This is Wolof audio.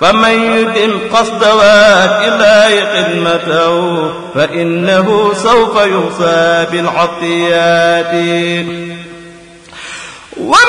فمن يدم قصد واد الله خدمته فإنه سوف يوصى بالعطيات.